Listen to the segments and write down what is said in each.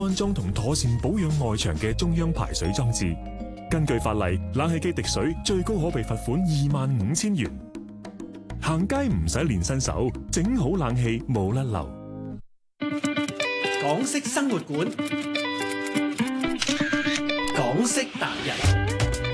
安裝同妥善保養外牆嘅中央排水裝置。根據法例，冷氣機滴水最高可被罰款25,000元。行街唔使練新手，整好冷氣冇甩漏。 港式生活館，港式達人。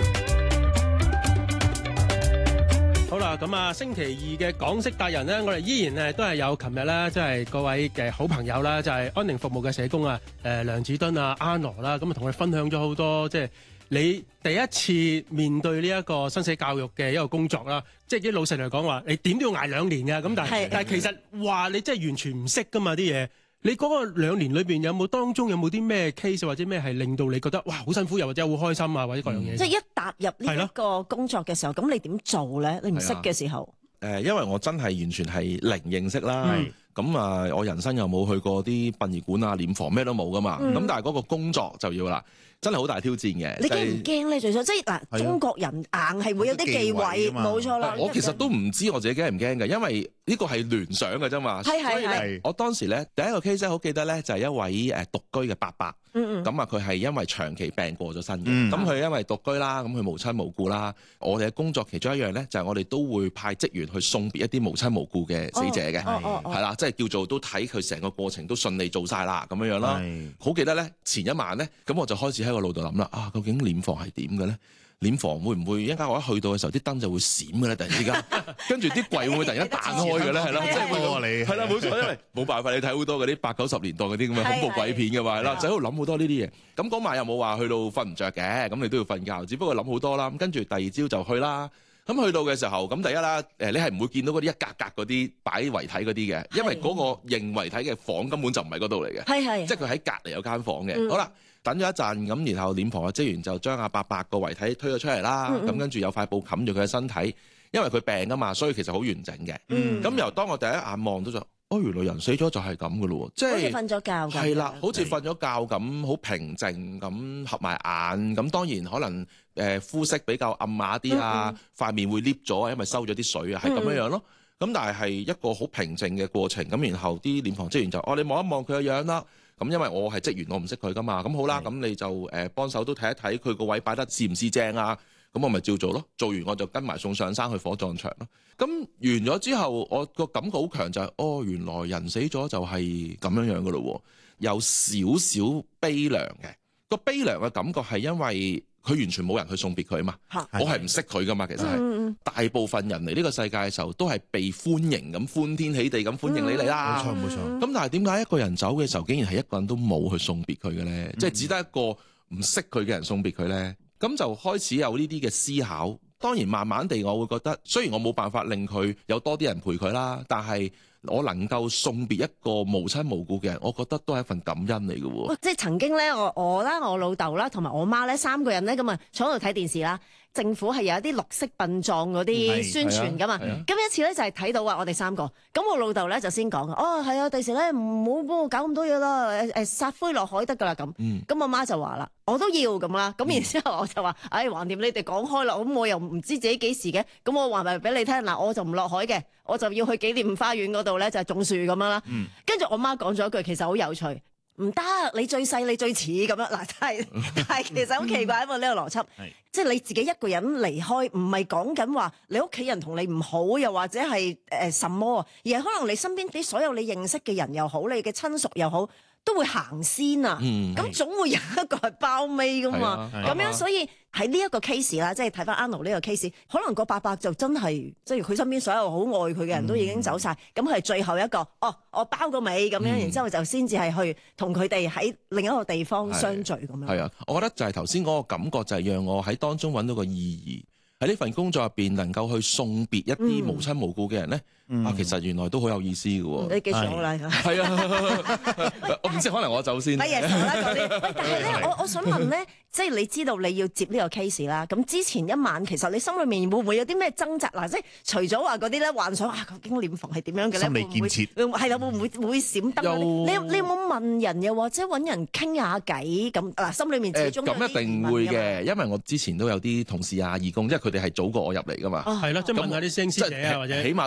好啦，咁啊，星期二嘅港式達人咧，我哋依然都係有琴日咧，即係各位嘅好朋友啦，就係安寧服務嘅社工啊，梁梓敦啊，阿諾啦，咁啊同我哋分享咗好多，即係你第一次面對呢一個生死教育嘅一個工作啦。即係啲老實嚟講話，你點都要捱2年㗎，咁但係其實話你真係完全唔識㗎嘛啲嘢。你嗰個2年裏邊當中有冇啲咩 case 或者咩係令到你覺得哇好辛苦，又或者好開心啊，或者各樣嘢？ 即係一踏入呢一個工作嘅時候，咁你點做咧？你唔識嘅時候， 因為我真係完全係零認識啦。咁啊，我人生又冇去過啲殯儀館啊、殮房咩都冇噶嘛。咁但係嗰個工作就要啦，真係好大挑戰嘅。 你驚唔驚咧？最初即係嗱，中國人硬係會有啲忌諱，冇錯啦。 我其實都唔知我自己驚唔驚嘅，因為呢個係聯想嘅啫嘛。係。我當時咧第一個 case 好記得咧，就係一位獨居嘅伯伯。咁啊，佢係因為長期病過咗身嘅。咁佢因為獨居啦，咁佢無親無故啦。我哋嘅工作其中一樣咧，就係我哋都會派職員去送別一啲無親無故嘅死者嘅。係啦，即係叫做都睇佢成個過程都順利做晒啦，咁樣樣啦。好記得咧，前一晚咧，咁我就開始喺個腦度諗啦，究竟殮房係點嘅咧？殮房會唔會一陣間我一去到嘅時候，啲燈就會閃嘅咧？突然之間，跟住啲櫃會唔會突然間彈開嘅咧？係啦，即係會係啦，冇錯，因為冇辦法，你睇好多嗰啲80、90年代嗰啲咁嘅恐怖鬼片嘅嘛，係啦，就喺度諗好多呢啲嘢。咁嗰晚又冇話去到瞓唔着嘅，咁你都要瞓覺，只不過諗好多啦。咁跟住第二朝就去啦。咁去到嘅時候，咁第一啦，你係唔會見到嗰啲一格格嗰啲擺遺體嗰啲嘅，因為嗰個認遺體嘅房根本就唔係嗰度嚟嘅，即係佢喺隔離有間房嘅。好啦。等咗一陣，咁然後殮房嘅職員就將阿伯伯個遺體推咗出嚟啦。咁跟住有塊布冚住佢嘅身體，因為佢病啊嘛，所以其實好完整嘅。咁由當我第一眼望到就，原來人死咗就係咁嘅咯喎，即係好似瞓咗覺咁。係啦，好似瞓咗覺咁，好平靜咁合埋眼。咁當然可能膚色比較暗啞啲啊，塊面會 lift 咗，因為收咗啲水啊，係咁樣樣咯。咁但係一個好平靜嘅過程。咁然後啲殮房職員就，你望一望佢嘅樣啦。咁因為我係職員，我唔識佢噶嘛，咁好啦，咁你就幫手都睇一睇佢個位擺得似唔似正啊？咁我咪照做咯，做完我就跟埋送上山去火葬場咯。咁完咗之後，我個感覺好強就係，原來人死咗就係咁樣樣噶咯，有少少悲涼嘅。個悲涼嘅感覺係因為佢完全冇人去送別佢嘛，我係唔識佢噶嘛，其實係大部分人嚟呢個世界嘅時候都係被歡迎咁歡天喜地咁歡迎你嚟啦，冇錯。咁但係點解一個人走嘅時候，竟然係一個人都冇去送別佢嘅咧？即係只得一個唔識佢嘅人送別佢咧？咁就開始有呢啲嘅思考。當然慢慢地我會覺得，雖然我冇辦法令佢有多啲人陪佢啦，但係我能夠送別一個無親無故嘅人，我覺得都係一份感恩嚟嘅喎。 即係曾經咧，我啦、我老豆啦同埋我媽咧3個人咧咁啊坐喺度睇電視啦。政府係有一啲綠色殯葬嗰啲宣傳噶嘛，咁一次咧就係睇到我哋3個，咁我老豆咧就先講係啊，第時咧唔好幫我搞咁多嘢啦，撒灰落海得噶啦咁，咁我媽就話啦，我都要咁啦，咁然之後我就話，橫掂你哋講開啦，咁我又唔知自己幾時嘅，咁我話埋俾你聽，嗱我就唔落海嘅，我就要去紀念花園嗰度咧就係種樹咁樣啦，跟住我媽講咗一句其實好有趣。唔得，你最細你最似咁樣嗱，但係其實好奇怪，因為呢個邏輯，即係你自己一個人離開，唔係講緊話你屋企人同你唔好，又或者係什麼，而係可能你身邊啲所有你認識嘅人又好，你嘅親屬又好，都會行先啊，咁總會有一個係包尾噶嘛，咁樣所以喺呢一個 case 啦，即係睇翻阿諾呢個 case，可能個伯伯就真係即係佢身邊所有好愛佢嘅人都已經走晒，咁佢係最後一個，我包個尾咁樣，然之後就先至係去同佢哋喺另一個地方相聚咁樣。 係啊，我覺得就係頭先嗰個感覺就係讓我喺當中揾到個意義。喺呢份工作入邊能夠去送別一啲無親無故嘅人咧，其實原來都好有意思嘅喎。 你記住我啦， 係啊，我唔知可能我走先。 乜嘢啦嗰啲？喂，但係咧，我想問咧，即係你知道你要接呢個 case 啦，咁之前一晚其實你心裏面會唔會有啲咩掙扎嗱？即係除咗話嗰啲咧幻想究竟殮房係點樣嘅咧？ 心理建設係啦，會唔會閃燈？你有冇問人又或者揾人傾下偈咁嗱？心裏面始終咁一定會嘅，因為我之前都有啲同事啊義工，即係佢哋係早過我入嚟噶嘛。 係咯，即係問下啲師兄師姐啊，或者起碼都問下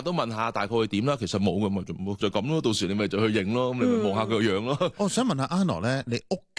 下大概會點啦。其實冇嘅嘛，就咁咯。到時你咪就去影咯，咁你咪望下佢個樣咯。 我想問下阿諾咧，你屋